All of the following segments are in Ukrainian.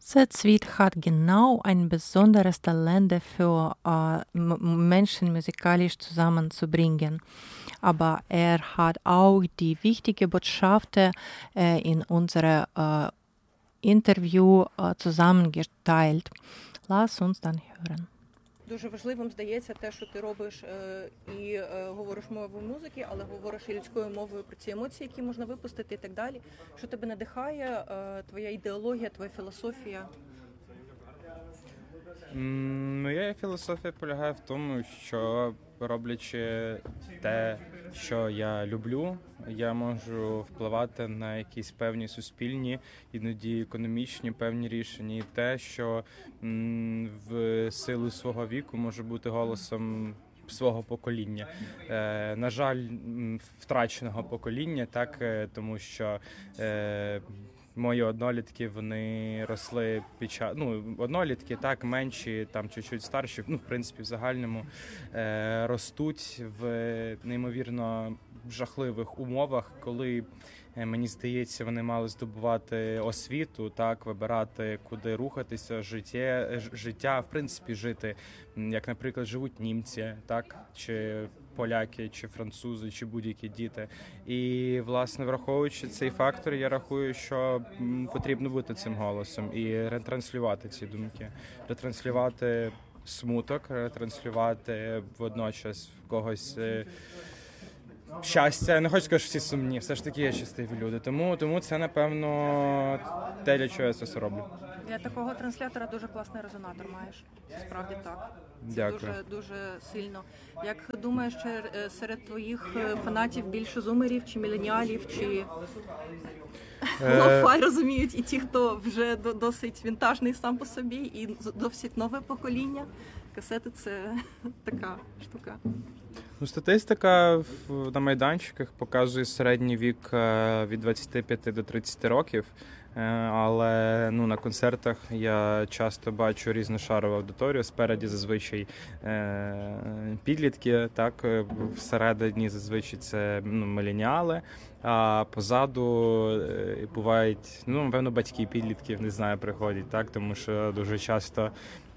Zwiet hat genau ein besonderes Talent dafür, Menschen musikalisch zusammenzubringen. Aber er hat auch die wichtige Botschaften in unserem Interview zusammengeteilt. Lass uns dann hören. Дуже важливим здається те, що ти робиш і говориш мовою музики, але говориш і людською мовою про ці емоції, які можна випустити і так далі. Що тебе надихає, твоя ідеологія, твоя філософія? Моя філософія полягає в тому, що роблячи те, що я люблю, я можу впливати на якісь певні суспільні, іноді економічні певні рішення. І те, що в силу свого віку може бути голосом свого покоління. На жаль, втраченого покоління, так, тому що мої однолітки, вони росли під час, однолітки, так, менші, там чуть-чуть старші, в принципі, в загальному ростуть в неймовірно жахливих умовах, коли, мені здається, вони мали здобувати освіту, так, вибирати, куди рухатися, життя, в принципі, жити, як, наприклад, живуть німці, так, чи поляки, чи французи, чи будь-які діти. І, власне, враховуючи цей фактор, я рахую, що потрібно бути цим голосом і ретранслювати ці думки, ретранслювати смуток, ретранслювати водночас в когось щастя. Я не хочу сказати, що всі сумні, все ж таки є щасливі люди. Тому це, напевно, те, для чого я це все роблю. Для такого транслятора дуже класний резонатор маєш. Справді так. Дякую. Це дуже сильно. Як думаєш, серед твоїх фанатів більше зумерів, чи міленіалів, чи лоу-фай розуміють і ті, хто вже досить вінтажний сам по собі, і досить нове покоління? Касети – це така штука. Статистика на майданчиках показує середній вік від 25 до 30 років, але на концертах я часто бачу різношарову аудиторію. Спереді зазвичай підлітки, так, всередині зазвичай це міленіали, а позаду бувають, напевно, батьки підлітків, не знаю, приходять, так, тому що дуже часто,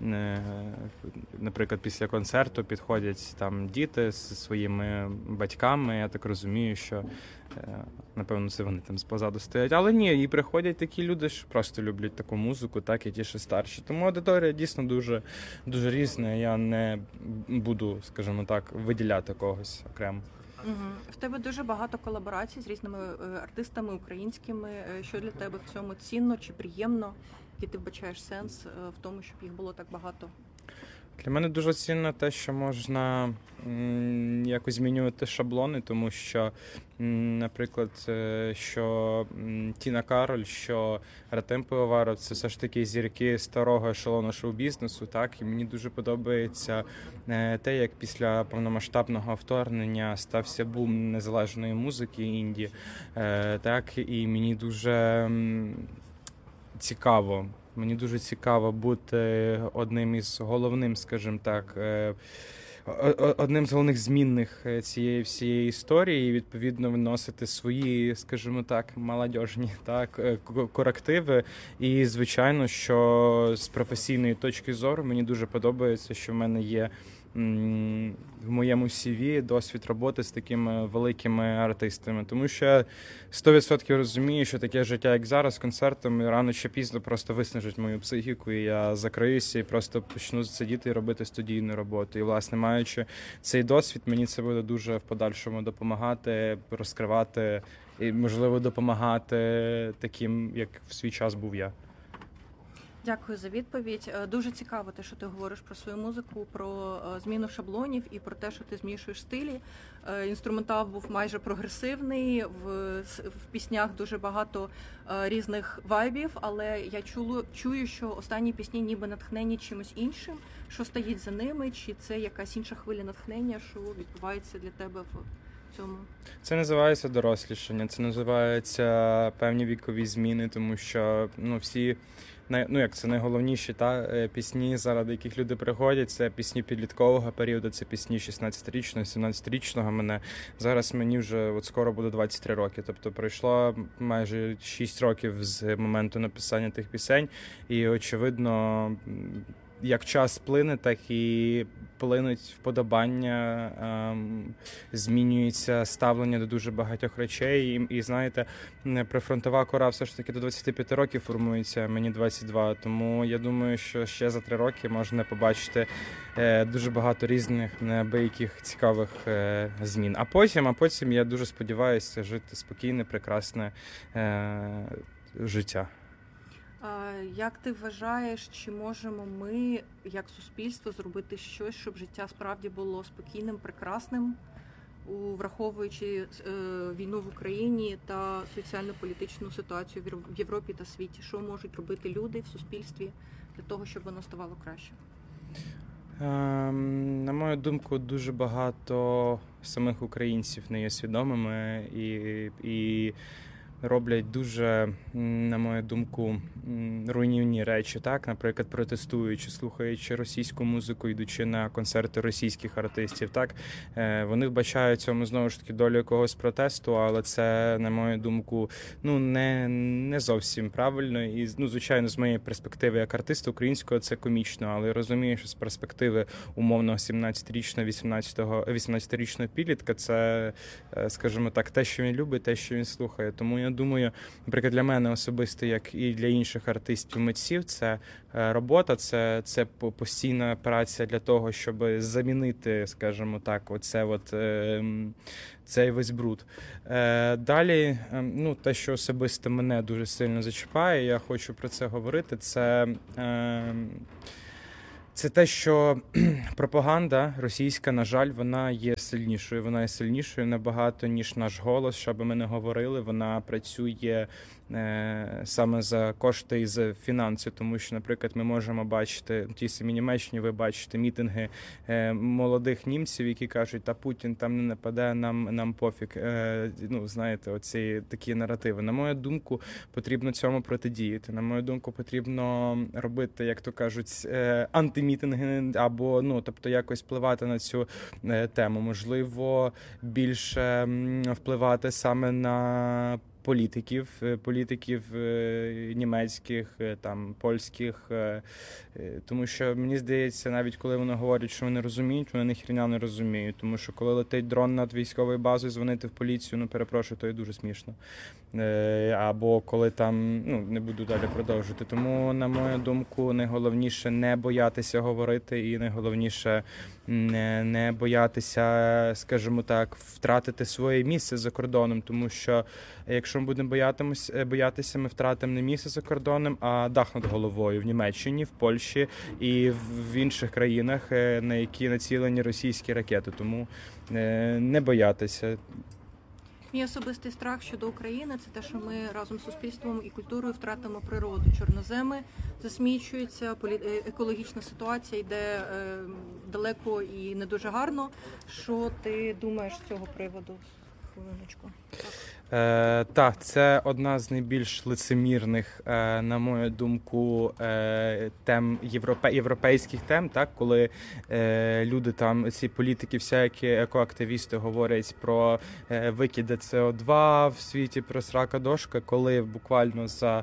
наприклад, після концерту підходять там діти зі своїми батьками, я так розумію, що, напевно, це вони там позаду стоять. Але ні, і приходять такі люди, що просто люблять таку музику, так, і ті, що старші. Тому аудиторія дійсно дуже, дуже різна, я не буду, скажімо так, виділяти когось окремо. В тебе дуже багато колаборацій з різними артистами українськими. Що для тебе в цьому цінно чи приємно? Який ти вбачаєш сенс в тому, щоб їх було так багато? Для мене дуже цінно те, що можна якось змінювати шаблони, тому що, наприклад, що Тіна Кароль, що Артем Пивоваров – це все ж таки зірки старого ешелону шоу-бізнесу, так, і мені дуже подобається те, як після повномасштабного вторгнення стався бум незалежної музики інді, так, і мені дуже цікаво. Мені дуже цікаво бути одним із головним, скажімо так, одним з головних змінних цієї всієї історії і, відповідно, виносити свої, скажімо так, молодіжні, так, корективи. І, звичайно, що з професійної точки зору мені дуже подобається, що в мене є в моєму CV досвід роботи з такими великими артистами. Тому що я 100% розумію, що таке життя, як зараз, концертами рано чи пізно просто виснажить мою психіку, і я закриюся і просто почну сидіти і робити студійну роботу. І, власне, маючи цей досвід, мені це буде дуже в подальшому допомагати, розкривати і, можливо, допомагати таким, як в свій час був я. Дякую за відповідь. Дуже цікаво те, що ти говориш про свою музику, про зміну шаблонів і про те, що ти змішуєш стилі. Інструментал був майже прогресивний, в піснях дуже багато різних вайбів, але я чую, що останні пісні ніби натхнені чимось іншим. Що стоїть за ними? Чи це якась інша хвиля натхнення, що відбувається для тебе в цьому? Це називається дорослішання, це називається певні вікові зміни, тому що всі, це найголовніші пісні, заради яких люди приходять, це пісні підліткового періоду, це пісні 16-річного, 17-річного мене. Зараз мені вже скоро буде 23 роки, тобто пройшло майже 6 років з моменту написання тих пісень, і очевидно, як час плине, так і плинуть вподобання, змінюється ставлення до дуже багатьох речей. І знаєте, прифронтова кора все ж таки до 25 років формується, мені 22, тому я думаю, що ще за 3 роки можна побачити дуже багато різних неабияких цікавих змін. А потім я дуже сподіваюся жити спокійне, прекрасне життя. Як ти вважаєш, чи можемо ми, як суспільство, зробити щось, щоб життя справді було спокійним, прекрасним, враховуючи війну в Україні та соціально-політичну ситуацію в Європі та світі? Що можуть робити люди в суспільстві для того, щоб воно ставало краще? На мою думку, дуже багато самих українців не є свідомими і роблять дуже, на мою думку, руйнівні речі, так, наприклад, протестуючи, слухаючи російську музику, йдучи на концерти російських артистів, так, вони вбачають цьому, знову ж таки, долю якогось протесту, але це, на мою думку, не зовсім правильно, і, звичайно, з моєї перспективи як артиста українського це комічно, але я розумію, що з перспективи умовного 17-річного, 18-річного підлітка це, скажімо так, те, що він любить, те, що він слухає, тому я думаю, наприклад, для мене особисто, як і для інших артистів-митців, це робота, це постійна праця для того, щоб замінити, скажімо так, цей весь бруд. Далі, те, що особисто мене дуже сильно зачіпає, я хочу про це говорити, це те, що пропаганда російська, на жаль, вона є сильнішою. Вона є сильнішою набагато, ніж наш голос, що би ми не говорили. Вона працює саме за кошти і за фінанси, тому що, наприклад, ми можемо бачити, в тій самій Німеччині ви бачите мітинги молодих німців, які кажуть, та Путін там не нападе, нам пофіг. Знаєте, оці такі наративи. На мою думку, потрібно цьому протидіяти. На мою думку, потрібно робити, як то кажуть, антимітинги або, тобто якось впливати на цю тему. Можливо, більше впливати саме на політиків німецьких, польських, тому що, мені здається, навіть коли вони говорять, що вони розуміють, вони ніхрена не розуміють, тому що коли летить дрон над військовою базою, дзвонити в поліцію, перепрошую, то є дуже смішно. Або коли там, не буду далі продовжувати. Тому, на мою думку, найголовніше не боятися говорити і найголовніше не боятися, скажімо так, втратити своє місце за кордоном, тому що якщо ми будемо боятися, ми втратимо не місце за кордоном, а дах над головою в Німеччині, в Польщі і в інших країнах, на які націлені російські ракети. Тому не боятися. Мій особистий страх щодо України – це те, що ми разом з суспільством і культурою втратимо природу. Чорноземи засмічуються, екологічна ситуація йде далеко і не дуже гарно. Що ти думаєш з цього приводу? Хвилиночку. Так, це одна з найбільш лицемірних, на мою думку, тем європейських тем, так, коли люди там, ці політики, всякі екоактивісти говорять про викиди СО2 в світі, про срака-дошка, коли буквально за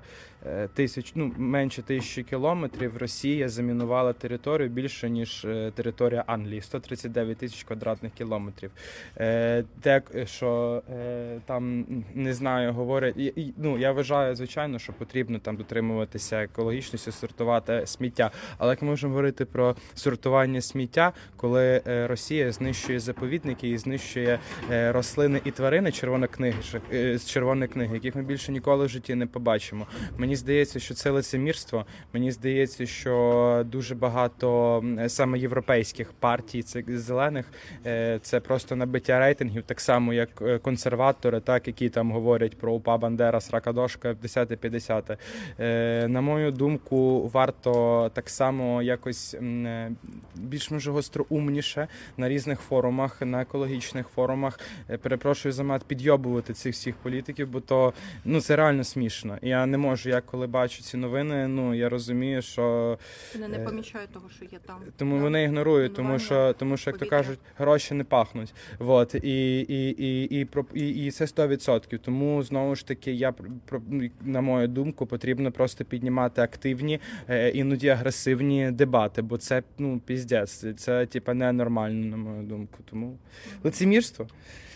менше 1000 кілометрів Росія замінувала територію більше, ніж територія Англії, 139 тисяч квадратних кілометрів. Те, що там, не знаю, говорять, я вважаю, звичайно, що потрібно там дотримуватися екологічності, сортувати сміття. Але як ми можемо говорити про сортування сміття, коли Росія знищує заповідники і знищує рослини і тварини з червоної книги, яких ми більше ніколи в житті не побачимо. Мені здається, що це лицемірство. Мені здається, що дуже багато саме європейських партій, цих зелених, це просто набиття рейтингів, так само як консерватори, так, які які там говорять про УПА Бандера, Сракадошка, 10-50. На мою думку, варто так само якось більш, може, гостроумніше на різних форумах, на екологічних форумах, перепрошую за мат, підйобувати цих всіх політиків, бо то, це реально смішно. Я не можу, я коли бачу ці новини, я розумію, що... Вони не помічають того, що є там. Тому вони ігнорують, тому що, як то кажуть, гроші не пахнуть. Вот. І це 100%. Тому, знову ж таки, на мою думку, потрібно просто піднімати активні, іноді агресивні дебати, бо це, піздець. Це, ненормально, на мою думку. Тому лицемірство.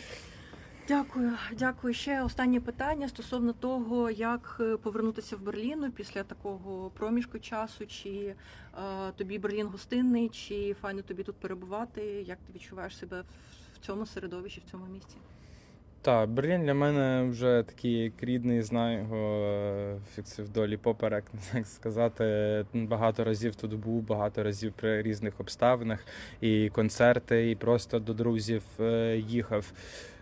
Дякую. Ще останнє питання стосовно того, як повернутися в Берлін після такого проміжку часу, чи тобі Берлін гостинний, чи файно тобі тут перебувати, як ти відчуваєш себе в цьому середовищі, в цьому місці? Так, Берлін для мене вже такий як рідний, знаю його вдолі поперек, так сказати. Багато разів тут був, багато разів при різних обставинах, і концерти, і просто до друзів їхав.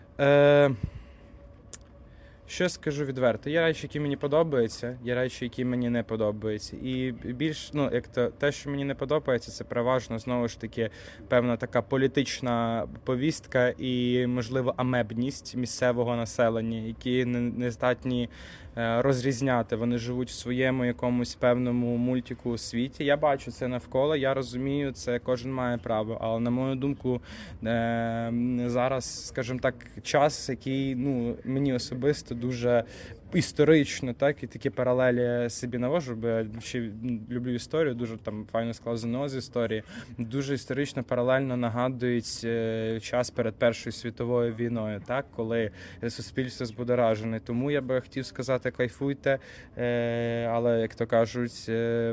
Що скажу відверто, є речі, які мені подобаються, є речі, які мені не подобаються. І більш, те, що мені не подобається, це переважно, знову ж таки, певна така політична повістка і, можливо, амебність місцевого населення, які не здатні розрізняти. Вони живуть в своєму якомусь певному мультику у світі. Я бачу це навколо, я розумію, це кожен має право. Але, на мою думку, зараз, скажімо так, час, який, мені особисто дуже історично, так, і такі паралелі собі навожу, бо я ще люблю історію, дуже там файно склав ЗНО з історії, дуже історично паралельно нагадують час перед Першою світовою війною, так, коли суспільство збудоражене. Тому я би хотів сказати, кайфуйте, але, як то кажуть,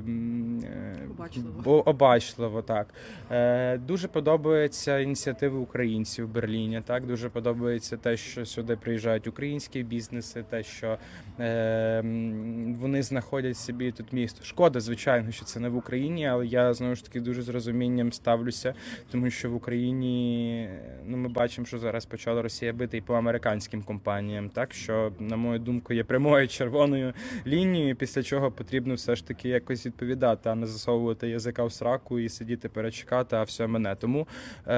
обачливо, так. Дуже подобаються ініціативи українців в Берліні, так, дуже подобається те, що сюди приїжджають українські бізнеси, те, що вони знаходять собі тут місто. Шкода, звичайно, що це не в Україні, але я, знову ж таки, дуже з розумінням ставлюся, тому що в Україні, ми бачимо, що зараз почала Росія бити і по американським компаніям, так, що, на мою думку, є прямою червоною лінією, після чого потрібно все ж таки якось відповідати, а не засовувати язика в сраку і сидіти перечекати, а все мене. Тому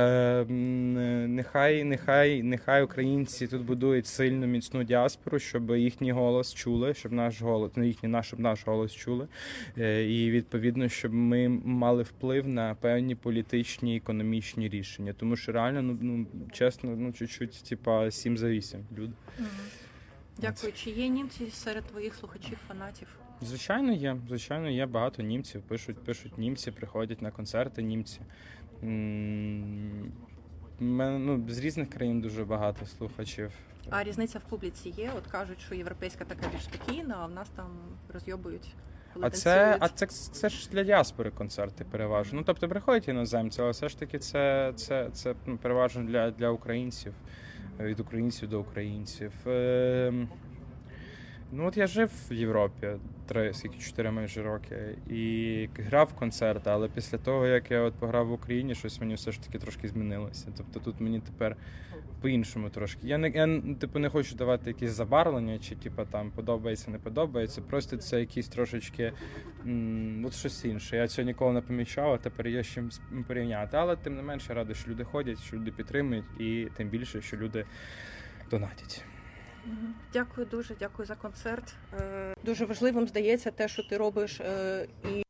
нехай українці тут будують сильну, міцну діаспору, щоб їхній голос чули, щоб наш голос, щоб наш голос чули. І, відповідно, щоб ми мали вплив на певні політичні, економічні рішення. Тому що реально, чесно, чуть-чуть, 7 за 8 люди. Дякую. Чи є німці серед твоїх слухачів, фанатів? Звичайно, є багато німців. Пишуть німці, приходять на концерти німці. З різних країн дуже багато слухачів. А різниця в публіці є? От кажуть, що європейська така більш спокійна, а в нас там розйобують, коли танцюють. Це ж для діаспори концерти переважно. Тобто приходять іноземці, але все ж таки це переважно для українців, від українців до українців. От я жив в Європі 4 майже роки і грав концерти, але після того, як я пограв в Україні, щось мені все ж таки трошки змінилося. Тобто тут мені тепер по-іншому трошки. Я не хочу давати якісь забарвлення, чи там подобається, не подобається. Просто це якісь трошечки щось інше. Я цього ніколи не помічав, а тепер є з чим порівняти. Але тим не менше радий, що люди ходять, що люди підтримують і тим більше, що люди донатять. Дякую дуже, дякую за концерт. Дуже важливим здається те, що ти робиш і